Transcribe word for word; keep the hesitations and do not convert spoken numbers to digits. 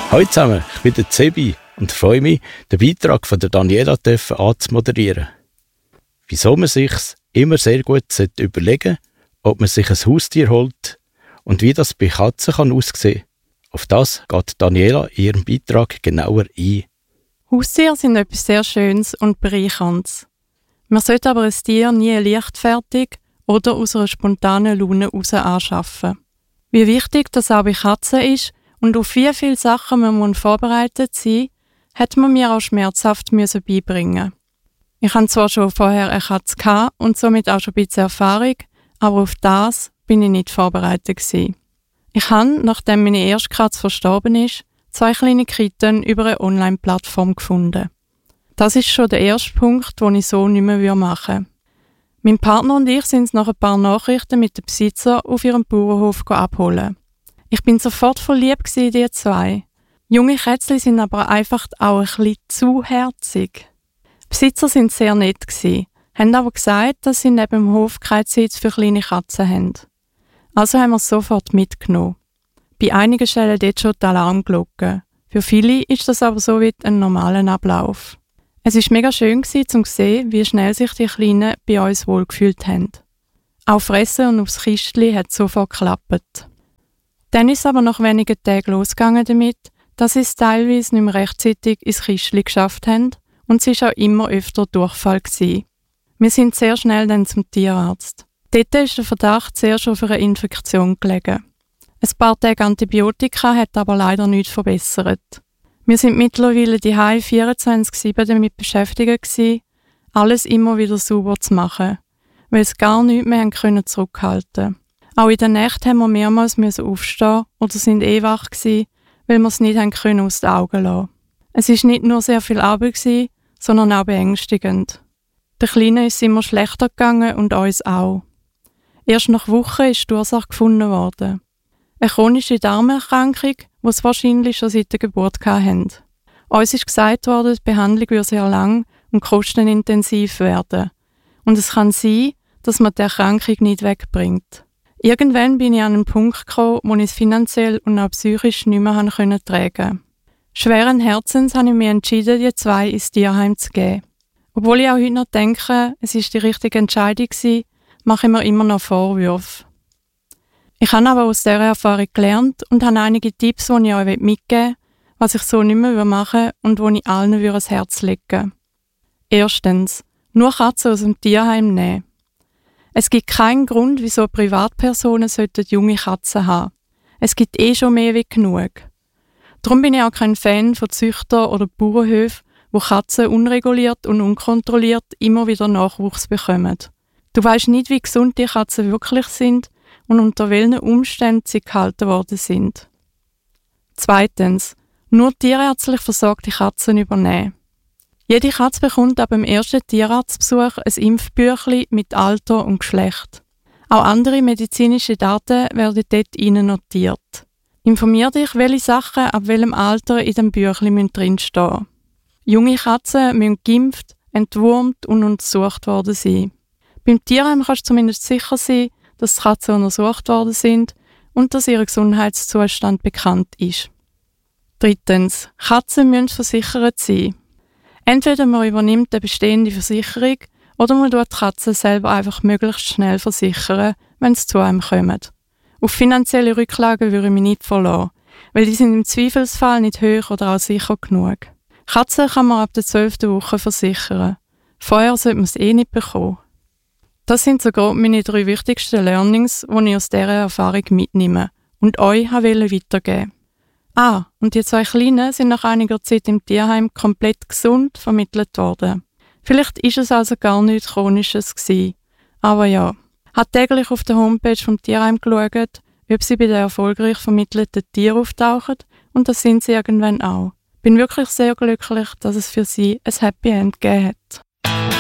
Hallo zusammen, ich bin der Sebi und freue mich, den Beitrag von der Daniela anzumoderieren. Wieso man sich immer sehr gut überlegen sollte, ob man sich ein Haustier holt und wie das bei Katzen kann aussehen kann. Auf das geht Daniela in ihrem Beitrag genauer ein. Haustiere sind etwas sehr Schönes und Bereicherndes. Man sollte aber ein Tier nie leichtfertig oder aus einer spontanen Laune heraus anschaffen. Wie wichtig das auch bei Katzen ist und auf wie viele Sachen man vorbereitet sein muss, hat man mir auch schmerzhaft müssen beibringen. Ich hatte zwar schon vorher eine Katze gehabt und somit auch schon ein bisschen Erfahrung, aber auf das bin ich nicht vorbereitet gewesen. Ich habe, nachdem meine erste Katze verstorben ist, zwei kleine Kitten über eine Online-Plattform gefunden. Das ist schon der erste Punkt, den ich so nicht mehr machen würde. Mein Partner und ich sind nach ein paar Nachrichten mit dem Besitzer auf ihrem Bauernhof abholen. Ich bin sofort verliebt in die zwei. Junge Kätzchen sind aber einfach auch ein bisschen zu herzig. Die Besitzer sind sehr nett, haben aber gesagt, dass sie neben dem Hof keine Zeit für kleine Katzen haben. Also haben wir es sofort mitgenommen. Bei einigen stellen dort schon die Alarmglocken. Für viele ist das aber so wie ein normaler Ablauf. Es war mega schön zu sehen, wie schnell sich die Kleinen bei uns wohlgefühlt haben. Auch Fressen und aufs Kistchen hat sofort geklappt. Dann ist es aber nach wenigen Tagen losgegangen damit, dass sie es teilweise nicht mehr rechtzeitig ins Kistchen geschafft haben und es war auch immer öfter Durchfall gewesen. Wir sind sehr schnell dann zum Tierarzt. Dort ist der Verdacht sehr schon für eine Infektion gelegen. Ein paar Tage Antibiotika hat aber leider nichts verbessert. Wir sind mittlerweile die Hause vierundzwanzig sieben damit beschäftigt gewesen, alles immer wieder sauber zu machen, weil es gar nichts mehr können zurückhalten. Auch in der Nacht haben wir mehrmals müssen aufstehen oder sind eh wach gewesen, weil wir es nicht haben können aus den Augen lassen. Es war nicht nur sehr viel Arbeit gewesen, sondern auch beängstigend. Der Kleinen ist es immer schlechter gegangen und uns auch. Erst nach Wochen ist die Ursache gefunden worden. Eine chronische Darmerkrankung, die sie wahrscheinlich schon seit der Geburt hatten. Uns ist gesagt worden, die Behandlung würde sehr lang und kostenintensiv werden. Und es kann sein, dass man die Erkrankung nicht wegbringt. Irgendwann bin ich an einen Punkt gekommen, wo ich es finanziell und auch psychisch nicht mehr tragen konnte. Schweren Herzens habe ich mich entschieden, die zwei ins Tierheim zu geben. Obwohl ich auch heute noch denke, es war die richtige Entscheidung gewesen, mache ich mir immer noch Vorwürfe. Ich habe aber aus dieser Erfahrung gelernt und habe einige Tipps, die ich euch mitgeben will, was ich so nicht mehr machen würde und die ich allen ans Herz legen würde. Erstens, nur Katzen aus dem Tierheim nehmen. Es gibt keinen Grund, wieso Privatpersonen junge Katzen haben. Es gibt eh schon mehr wie genug. Darum bin ich auch kein Fan von Züchter oder Bauernhöfen, wo Katzen unreguliert und unkontrolliert immer wieder Nachwuchs bekommen. Du weisst nicht, wie gesund die Katzen wirklich sind und unter welchen Umständen sie gehalten worden sind. Zweitens, nur tierärztlich versorgte Katzen übernehmen. Jede Katze bekommt ab dem ersten Tierarztbesuch ein Impfbüchlein mit Alter und Geschlecht. Auch andere medizinische Daten werden dort rein notiert. Informier dich, welche Sachen ab welchem Alter in dem Büchlein drinstehen müssen. Junge Katzen müssen geimpft, entwurmt und untersucht worden sein. Beim Tierheim kannst du zumindest sicher sein, dass die Katzen untersucht worden sind und dass ihr Gesundheitszustand bekannt ist. Drittens, Katzen müssen versichert sein. Entweder man übernimmt eine bestehende Versicherung oder man tut die Katzen selber einfach möglichst schnell versichern, wenn sie zu einem kommen. Auf finanzielle Rücklagen würde ich mich nicht verlassen, weil die sind im Zweifelsfall nicht hoch oder auch sicher genug. Katzen kann man ab der zwölften Woche versichern. Vorher sollte man es eh nicht bekommen. Das sind so grob meine drei wichtigsten Learnings, die ich aus dieser Erfahrung mitnehme und euch weitergeben wollte. Ah, und die zwei Kleinen sind nach einiger Zeit im Tierheim komplett gesund vermittelt worden. Vielleicht ist es also gar nichts Chronisches gewesen. Aber ja, hat täglich auf der Homepage vom Tierheim geschaut, ob sie bei den erfolgreich vermittelten Tieren auftauchen, und das sind sie irgendwann auch. Bin wirklich sehr glücklich, dass es für sie ein Happy End gegeben hat.